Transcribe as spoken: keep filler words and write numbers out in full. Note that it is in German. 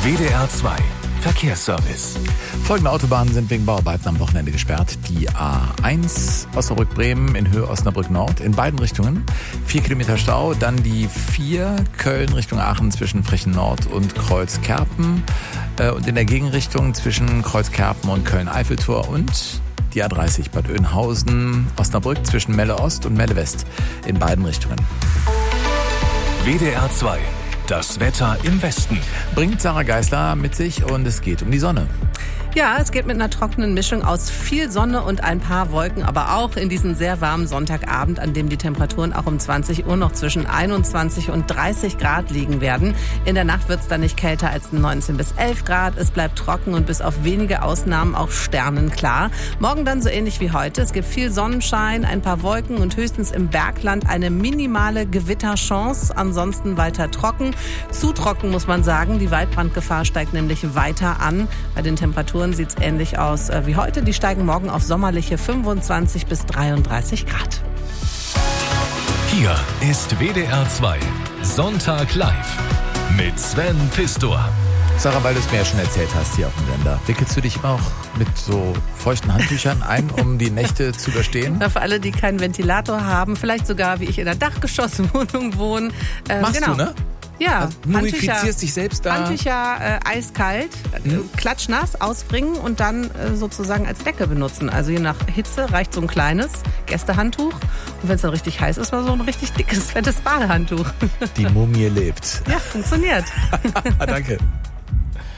W D R zwei Verkehrsservice. Folgende Autobahnen sind wegen Bauarbeiten am Wochenende gesperrt. Die A eins Osnabrück-Bremen in Höhe Osnabrück-Nord in beiden Richtungen. Vier Kilometer Stau. Dann die vier Köln Richtung Aachen zwischen Frechen-Nord und Kreuzkerpen. Und in der Gegenrichtung zwischen Kreuzkerpen und Köln-Eiffeltor. Und die A dreißig Bad Oeynhausen Osnabrück zwischen Melle Ost und Melle West in beiden Richtungen. W D R zwei. Das Wetter im Westen. Bringt Sarah Geisler mit sich und es geht um die Sonne. Ja, es geht mit einer trockenen Mischung aus viel Sonne und ein paar Wolken, aber auch in diesen sehr warmen Sonntagabend, an dem die Temperaturen auch um zwanzig Uhr noch zwischen einundzwanzig und dreißig Grad liegen werden. In der Nacht wird es dann nicht kälter als neunzehn bis elf Grad. Es bleibt trocken und bis auf wenige Ausnahmen auch sternenklar. Morgen dann so ähnlich wie heute. Es gibt viel Sonnenschein, ein paar Wolken und höchstens im Bergland eine minimale Gewitterchance. Ansonsten weiter trocken. Zu trocken muss man sagen. Die Waldbrandgefahr steigt nämlich weiter an. Bei den Temperaturen sieht es ähnlich aus wie heute. Die steigen morgen auf sommerliche fünfundzwanzig bis dreiunddreißig Grad. Hier ist W D R zwei Sonntag live mit Sven Pistor. Sarah, weil du es mir ja schon erzählt hast hier auf dem Sender, wickelst du dich immer auch mit so feuchten Handtüchern ein, um die Nächte zu überstehen? Na, für alle, die keinen Ventilator haben, vielleicht sogar wie ich in einer Dachgeschosswohnung wohne. Äh, Machst genau. du, ne? Ja, also, mumifizierst dich selbst da. Handtücher äh, eiskalt, hm? äh, klatschnass ausbringen und dann äh, sozusagen als Decke benutzen. Also je nach Hitze reicht so ein kleines Gästehandtuch. Und wenn es dann richtig heiß ist, mal so ein richtig dickes, fettes Badehandtuch. Die Mumie lebt. Ja, funktioniert. Danke.